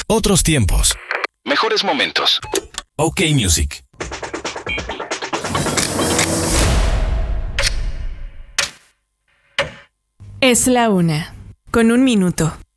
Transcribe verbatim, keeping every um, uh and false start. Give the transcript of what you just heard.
Otros tiempos. Mejores momentos. OK Music. Es la una, con un minuto.